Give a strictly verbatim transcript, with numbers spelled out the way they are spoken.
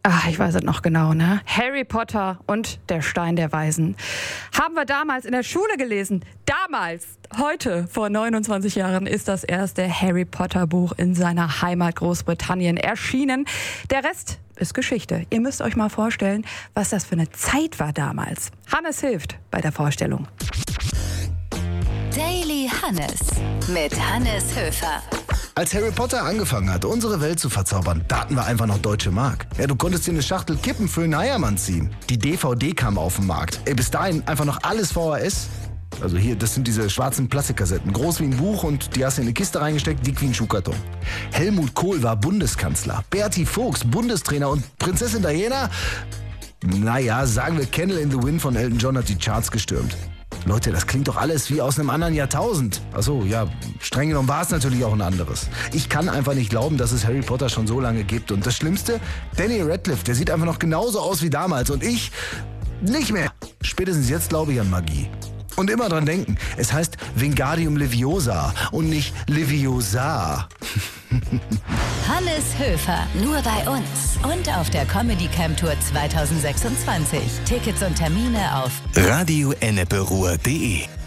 Ach, ich weiß es noch genau, ne? Harry Potter und der Stein der Weisen. Haben wir damals in der Schule gelesen. Damals, heute, vor neunundzwanzig Jahren, ist das erste Harry Potter Buch in seiner Heimat Großbritannien erschienen. Der Rest ist Geschichte. Ihr müsst euch mal vorstellen, was das für eine Zeit war damals. Hannes hilft bei der Vorstellung. Daily Hannes mit Hannes Höfer. Als Harry Potter angefangen hat, unsere Welt zu verzaubern, da hatten wir einfach noch Deutsche Mark. Ja, du konntest dir eine Schachtel Kippen für einen Eiermann ziehen. Die D V D kam auf den Markt. Ey, bis dahin einfach noch alles V H S. Also hier, das sind diese schwarzen Plastikkassetten. Groß wie ein Buch und die hast du in eine Kiste reingesteckt, dick wie ein Schuhkarton. Helmut Kohl war Bundeskanzler. Berti Vogts Bundestrainer und Prinzessin Diana, naja, sagen wir Candle in the Wind von Elton John hat die Charts gestürmt. Leute, das klingt doch alles wie aus einem anderen Jahrtausend. Achso, ja, streng genommen war es natürlich auch ein anderes. Ich kann einfach nicht glauben, dass es Harry Potter schon so lange gibt. Und das Schlimmste, Danny Radcliffe, der sieht einfach noch genauso aus wie damals. Und ich nicht mehr. Spätestens jetzt glaube ich an Magie. Und immer dran denken, es heißt Wingardium Leviosa und nicht Leviosa. Hannes Höfer, nur bei uns und auf der Comedy Camp Tour zwanzig sechsundzwanzig. Tickets und Termine auf radio ennepe ruhr punkt de